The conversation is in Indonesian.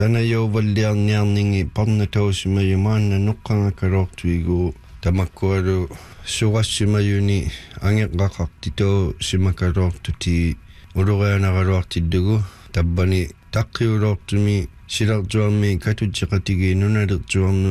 Tanajovalliarniarningi parnatausimayumaanna noqqangakaloortuigu tamakkualu suqassimayuni angeqqaqartitoo simakaloortuti ulurianaraluartiddugu tabbani taqqiuloortumi silartuarmi katutiqatigi nunalertuarnu